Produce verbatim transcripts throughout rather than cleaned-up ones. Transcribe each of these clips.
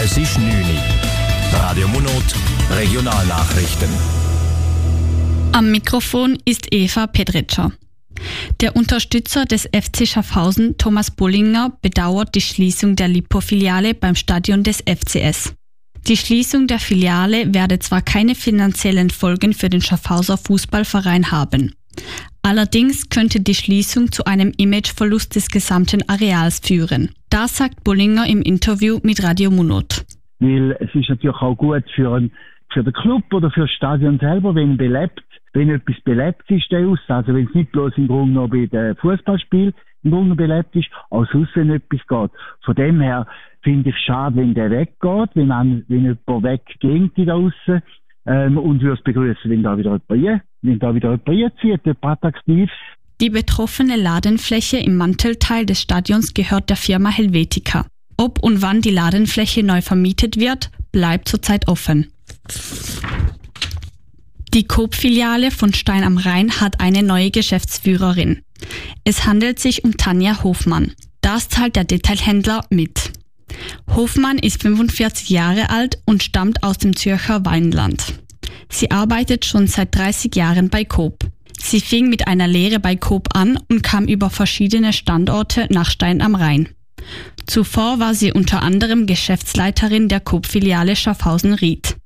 Es ist neun Uhr. Radio Monot, Regionalnachrichten. Am Mikrofon ist Eva Pedritscher. Der Unterstützer des F C Schaffhausen, Thomas Bullinger, bedauert die Schließung der Lippo-Filiale beim Stadion des F C S. Die Schließung der Filiale werde zwar keine finanziellen Folgen für den Schaffhauser Fußballverein haben. Allerdings könnte die Schließung zu einem Imageverlust des gesamten Areals führen. Das sagt Bullinger im Interview mit Radio Monot. Weil es ist natürlich auch gut für, ein, für den Club oder für das Stadion selber, wenn belebt, wenn etwas belebt ist, der aus. Also wenn es nicht bloß im Grunde noch bei den Fußballspielen im Grunde belebt ist, auch sonst, wenn etwas geht. Von dem her finde ich es schade, wenn der weggeht, wenn, man, wenn jemand weggeht da aussen. Ähm, und würde es begrüßen, wenn da wieder jemand, wenn da wieder jemand zieht, jemand attraktiv. Die betroffene Ladenfläche im Mantelteil des Stadions gehört der Firma Helvetica. Ob und wann die Ladenfläche neu vermietet wird, bleibt zurzeit offen. Die Coop-Filiale von Stein am Rhein hat eine neue Geschäftsführerin. Es handelt sich um Tanja Hofmann. Das teilt der Detailhändler mit. Hofmann ist fünfundvierzig Jahre alt und stammt aus dem Zürcher Weinland. Sie arbeitet schon seit dreißig Jahren bei Coop. Sie fing mit einer Lehre bei Coop an und kam über verschiedene Standorte nach Stein am Rhein. Zuvor war sie unter anderem Geschäftsleiterin der Coop-Filiale Schaffhausen-Ried.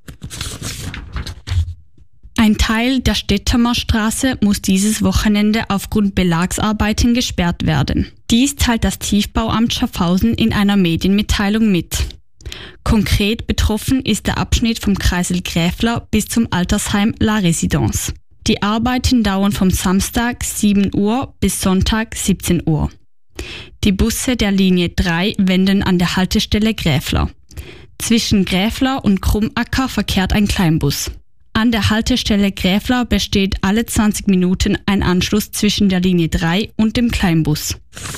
Ein Teil der Stettemer Straße muss dieses Wochenende aufgrund Belagsarbeiten gesperrt werden. Dies teilt das Tiefbauamt Schaffhausen in einer Medienmitteilung mit. Konkret betroffen ist der Abschnitt vom Kreisel Gräfler bis zum Altersheim La Résidence. Die Arbeiten dauern vom Samstag sieben Uhr bis Sonntag siebzehn Uhr. Die Busse der Linie drei wenden an der Haltestelle Gräfler. Zwischen Gräfler und Krummacker verkehrt ein Kleinbus. An der Haltestelle Gräfler besteht alle zwanzig Minuten ein Anschluss zwischen der Linie drei und dem Kleinbus.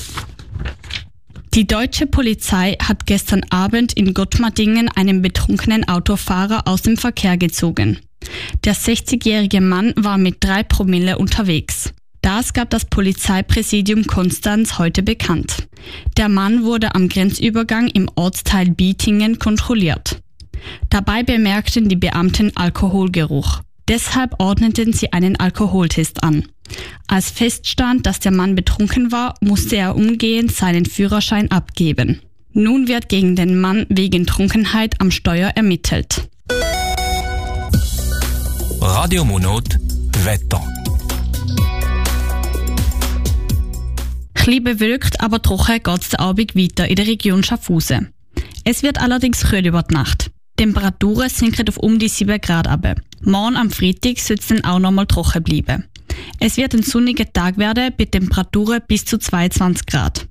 Die deutsche Polizei hat gestern Abend in Gottmardingen einen betrunkenen Autofahrer aus dem Verkehr gezogen. Der sechzigjährige Mann war mit drei Promille unterwegs. Das gab das Polizeipräsidium Konstanz heute bekannt. Der Mann wurde am Grenzübergang im Ortsteil Bietingen kontrolliert. Dabei bemerkten die Beamten Alkoholgeruch. Deshalb ordneten sie einen Alkoholtest an. Als feststand, dass der Mann betrunken war, musste er umgehend seinen Führerschein abgeben. Nun wird gegen den Mann wegen Trunkenheit am Steuer ermittelt. Radio Monot, Wetter. Chli bewölkt, aber trocken geht's der Abend weiter in der Region Schaffhausen. Es wird allerdings kühl über die Nacht. Die Temperaturen sinken auf um die sieben Grad ab. Morgen am Freitag soll es dann auch nochmal trocken bleiben. Es wird ein sonniger Tag werden bei Temperaturen bis zu zweiundzwanzig Grad.